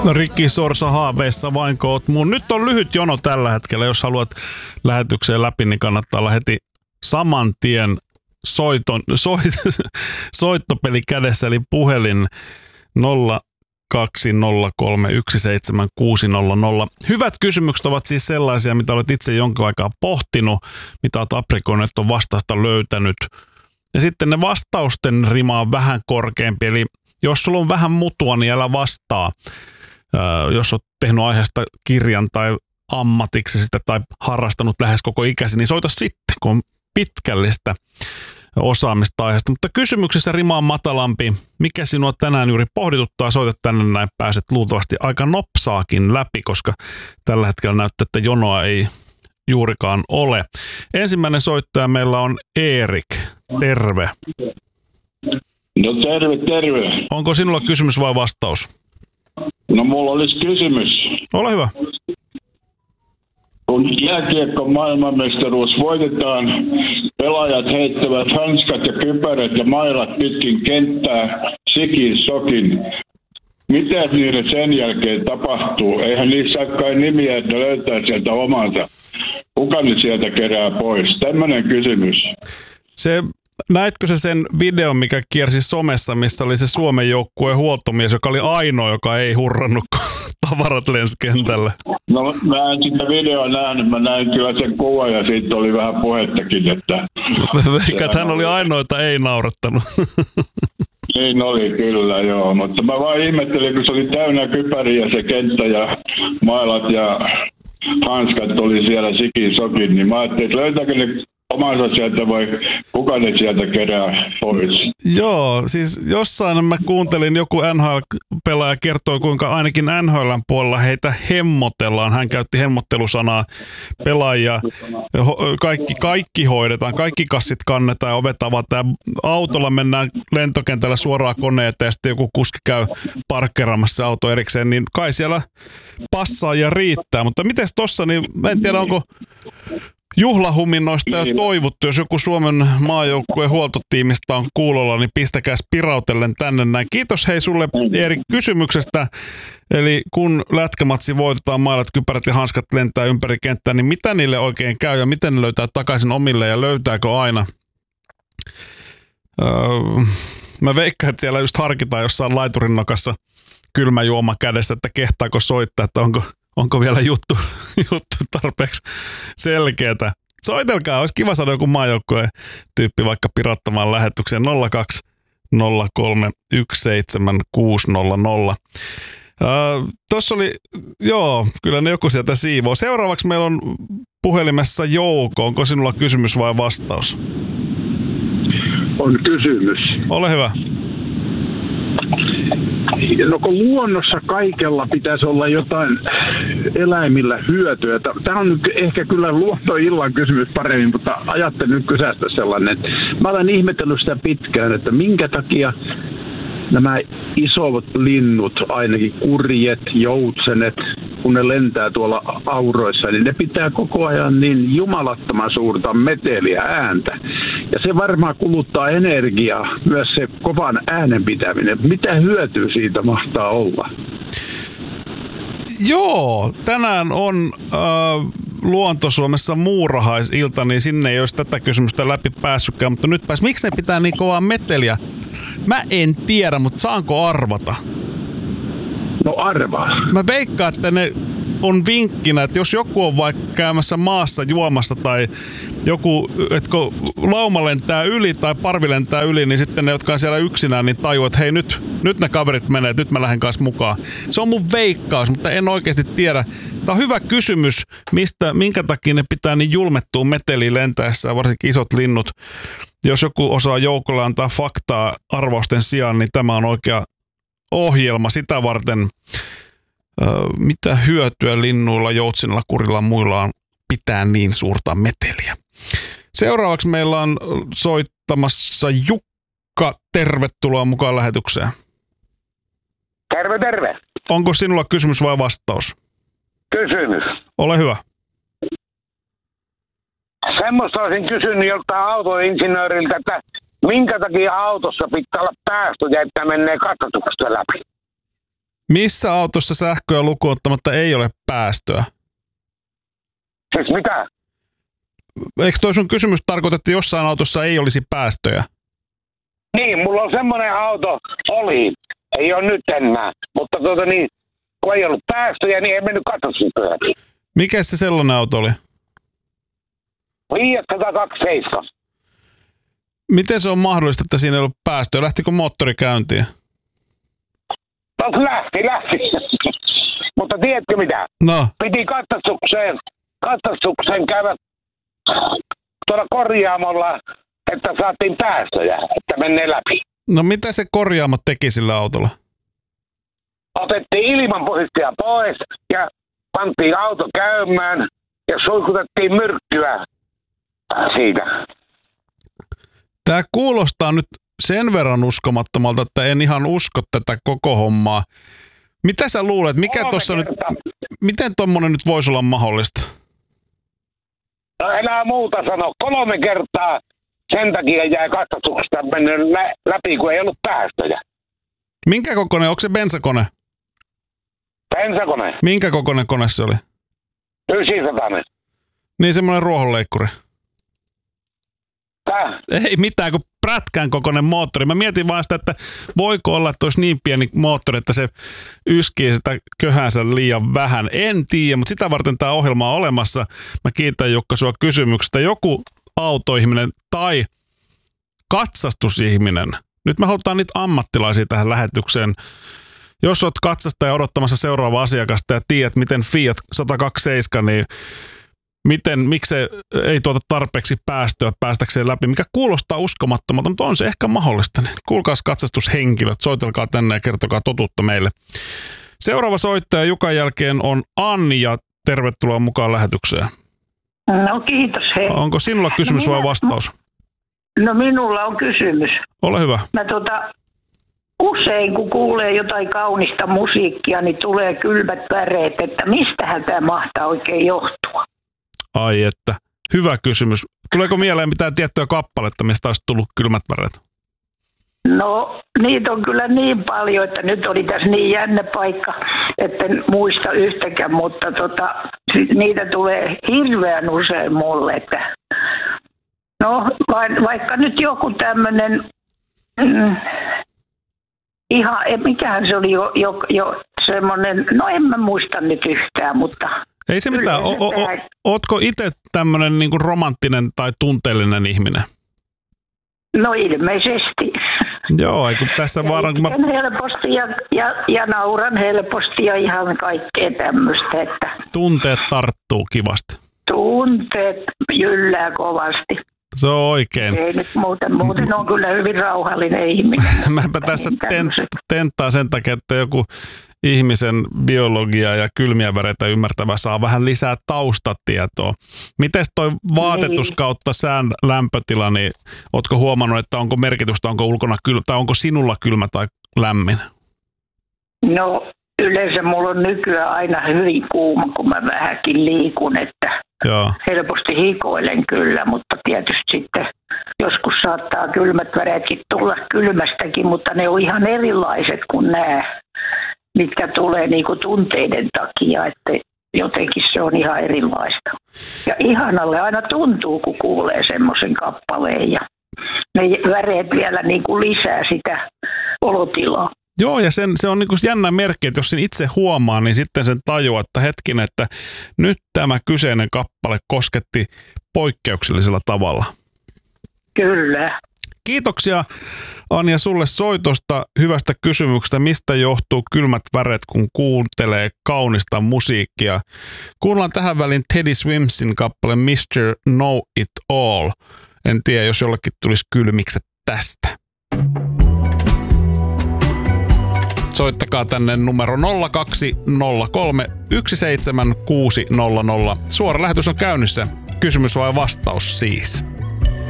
Rikki Sorsa haaveissa vainko oot mun. Nyt on lyhyt jono tällä hetkellä. Jos haluat lähetykseen läpi, niin kannattaa olla heti saman tien soittopeli kädessä, eli puhelin 020317600. Hyvät kysymykset ovat siis sellaisia, mitä olet itse jonkin aikaa pohtinut, mitä olet aprikoinut, että on vastausta löytänyt. Ja sitten ne vastausten rima on vähän korkeampi, eli jos sulla on vähän mutua, niin älä vastaa. Jos olet tehnyt aiheesta kirjan tai ammatiksi sitä tai harrastanut lähes koko ikäsi, niin soita sitten, kun on pitkällistä osaamista aiheesta. Mutta kysymyksessä rima on matalampi. Mikä sinua tänään juuri pohdituttaa? Soita tänne näin, pääset luultavasti aika nopsaakin läpi, koska tällä hetkellä näyttää, että jonoa ei juurikaan ole. Ensimmäinen soittaja meillä on Erik. Terve. No terve. Onko sinulla kysymys vai vastaus? No mulla olisi kysymys. Ole hyvä. Kun jääkiekko maailmanmestaruus voitetaan, pelaajat heittävät hanskat ja kypärät ja mailat pitkin kenttää sikin sokin. Mitä niille sen jälkeen tapahtuu? Eihän niissä ole kai nimiä, että löytää sieltä omansa. Kuka ne sieltä kerää pois? Tämmöinen kysymys. Näetkö sen videon, mikä kiersi somessa, missä oli se Suomen joukkueen huoltomies, joka oli ainoa, joka ei hurrannut, kun tavarat lensi kentälle? No mä en sitä videoa nähnyt, mä näin kyllä sen kuvan ja siitä oli vähän puhettakin, että... Eikä hän oli ainoa, jota ei naurattanut. Niin oli kyllä, joo, mutta mä vaan ihmettelin, kun se oli täynnä kypäriä se kenttä ja mailat ja hanskat oli siellä sikin sokin, niin mä ajattelin, että löytääkö ne omansa sieltä vai kuka ne sieltä kerää pois? Joo, siis jossain mä kuuntelin, joku NHL-pelaaja kertoi, kuinka ainakin NHL:n puolella heitä hemmotellaan. Hän käytti hemmottelusanaa pelaajia. Kaikki hoidetaan, kaikki kassit kannetaan ja ovet avataan. Autolla mennään lentokentällä suoraan koneeseen ja sitten joku kuski käy parkkeeraamassa auto erikseen, niin kai siellä passaa ja riittää. Mutta mites tossa, niin mä en tiedä, onko juhlahuminnoista jo toivottu, jos joku Suomen maajoukkueen huoltotiimistä on kuulolla, niin pistäkää spirautellen tänne näin. Kiitos hei sulle Erik kysymyksestä. Eli kun lätkämatsi voitetaan, mailat, kypärät ja hanskat lentää ympäri kenttää, niin mitä niille oikein käy ja miten ne löytää takaisin omille ja löytääkö aina? Mä veikkaan, että siellä just harkitaan jossain laiturin nokassa kylmä juoma kädessä, että kehtaako soittaa, että onko vielä juttu tarpeeksi selkeätä. Soitelkaa, olisi kiva saada joku maajoukkueen tyyppi vaikka pirattamaan lähetykseen 0203176600. Tuossa oli, joo, kyllä ne joku sieltä siivoo. Seuraavaksi meillä on puhelimessa Jouko. Onko sinulla kysymys vai vastaus? On kysymys. Ole hyvä. No kun luonnossa kaikella pitäisi olla jotain eläimillä hyötyä. Tämä on nyt ehkä kyllä luontoillan kysymys paremmin, mutta ajattelin nyt kysästä sellainen. Mä olen ihmetellyt sitä pitkään, että minkä takia nämä isot linnut, ainakin kurjet, joutsenet, kun ne lentää tuolla auroissa, niin ne pitää koko ajan niin jumalattoman suurta meteliä ääntä. Ja se varmaan kuluttaa energiaa, myös se kovan äänen pitäminen. Mitä hyötyä siitä mahtaa olla? Joo, tänään on Luonto-Suomessa muurahaisilta, niin sinne ei olisi tätä kysymystä läpi päässytkään, mutta nyt miksi ne pitää niin kovaa meteliä? Mä en tiedä, mutta saanko arvata? No arvaa. Mä veikkaan, että ne on vinkkinä, että jos joku on vaikka käymässä maassa juomassa tai joku, että kun lauma lentää yli tai parvi lentää yli, niin sitten ne, jotka on siellä yksinään, niin tajuu, että hei nyt ne kaverit menee, että nyt mä lähden kanssa mukaan. Se on mun veikkaus, mutta en oikeasti tiedä. Tämä on hyvä kysymys, minkä takia ne pitää niin julmettua meteliä lentäessä, varsinkin isot linnut. Jos joku osaa joukolle antaa faktaa arvausten sijaan, niin tämä on oikea ohjelma sitä varten. Mitä hyötyä linnuilla, joutsenilla, kurilla ja muilla on pitää niin suurta meteliä. Seuraavaksi meillä on soittamassa Jukka. Tervetuloa mukaan lähetykseen. Terve. Onko sinulla kysymys vai vastaus? Kysymys. Ole hyvä. Semmoista olisin kysynyt joltain autoinsinööriltä, että minkä takia autossa pitää olla päästöjä, että menee katsotuksesta läpi? Missä autossa sähköä lukuun ottamatta ei ole päästöä? Siis mitä? Eikö toi sun kysymys tarkoita, että jossain autossa ei olisi päästöjä? Niin, mulla on semmoinen auto, oli, ei ole nyt enää, mutta kun ei ollut päästöjä, niin ei mennyt katsastuspyöriin. Mikä se sellainen auto oli? Fiat 127. Miten se on mahdollista, että siinä ei ollut päästöä? Lähtikö moottori käyntiin? No lähti. Mutta tiedätkö mitä? No. Piti katsastukseen käydä tuolla korjaamolla, että saatiin päästöjä, että menee läpi. No mitä se korjaamo teki sillä autolla? Otettiin ilmanpuhdistajaa pois ja pantiin auto käymään ja suikutettiin myrkkyä siitä. Tämä kuulostaa nyt sen verran uskomattomalta, että en ihan usko tätä koko hommaa. Mitä sä luulet, miten tommonen nyt voisi olla mahdollista? No enää muuta sano. 3 kertaa sen takia jäi katsastuksesta mennyt läpi, kun ei ollut päästöjä. Minkä kokoinen? Onko se bensakone? Bensakone. Minkä kokoinen kone se oli? 900. Niin semmoinen ruohonleikkuri. Tää? Ei mitään, kun prätkän kokoinen moottori. Mä mietin vaan sitä, että voiko olla, että olisi niin pieni moottori, että se yskii sitä köhänsä liian vähän. En tiedä, mutta sitä varten tämä ohjelma on olemassa. Mä kiitän Jukka sua kysymyksestä. Joku autoihminen tai katsastusihminen. Nyt me halutaan niitä ammattilaisia tähän lähetykseen. Jos olet katsastaja odottamassa seuraavaa asiakasta ja tiedät, miten Fiat 127, niin miksi se ei tuota tarpeeksi päästöä päästäkseen läpi, mikä kuulostaa uskomattomalta, mutta on se ehkä mahdollista. Kuulkaas katsastushenkilöt, soitelkaa tänne ja kertokaa totuutta meille. Seuraava soittaja Jukan jälkeen on Anni ja tervetuloa mukaan lähetykseen. No kiitos. Hei. Onko sinulla kysymys vai vastaus? No minulla on kysymys. Ole hyvä. Mä usein kun kuulee jotain kaunista musiikkia, niin tulee kylmät väreet, että mistähän tämä mahtaa oikein johtua? Ai että, hyvä kysymys. Tuleeko mieleen mitään tiettyä kappaletta, mistä olisi tullut kylmät väreet? No, niitä on kyllä niin paljon, että nyt oli tässä niin jännä paikka, että en muista yhtäkään, mutta niitä tulee hirveän usein mulle. Että no, vaikka nyt joku tämmöinen, mikähän se oli jo semmoinen, no en mä muista nyt yhtään, mutta... Ei se mitään. Ootko itse tämmöinen niinku romanttinen tai tunteellinen ihminen? No ilmeisesti. Joo, eikö tässä vaan... helposti ja nauran helposti ja ihan kaikkea tämmöistä. Että tunteet tarttuu kivasti. Tunteet jyllää kovasti. Se on oikein. Ei nyt muuten on kyllä hyvin rauhallinen ihminen. Mäpä tässä tenttaa sen takia, että joku ihmisen biologia ja kylmiä väreitä ymmärtävä saa vähän lisää taustatietoa. Mites toi vaatetus kautta sään lämpötila, niin ootko huomannut, että onko merkitystä, onko ulkona kylmä, tai onko sinulla kylmä tai lämmin? No yleensä mulla on nykyään aina hyvin kuuma, kun mä vähänkin liikun, että joo. Helposti hikoilen kyllä, mutta tietysti sitten joskus saattaa kylmät väreetkin tulla kylmästäkin, mutta ne on ihan erilaiset kuin nämä, mitkä tulee niinku tunteiden takia, että jotenkin se on ihan erilaista. Ja ihanalle aina tuntuu, kun kuulee semmoisen kappaleen ja ne väreet vielä niinku lisää sitä olotilaa. Joo, ja se on niinku jännä merkki, että jos sen itse huomaa, niin sitten sen tajuaa, että hetkinen, että nyt tämä kyseinen kappale kosketti poikkeuksellisella tavalla. Kyllä. Kiitoksia Anja sulle soitosta, hyvästä kysymyksestä, mistä johtuu kylmät väret, kun kuuntelee kaunista musiikkia. Kuunnellaan tähän väliin Teddy Swimsin kappale Mr. Know It All. En tiedä, jos jollekin tulisi kylmikset tästä. Soittakaa tänne numero 0203 17600. Suora lähetys on käynnissä. Kysymys vai vastaus siis?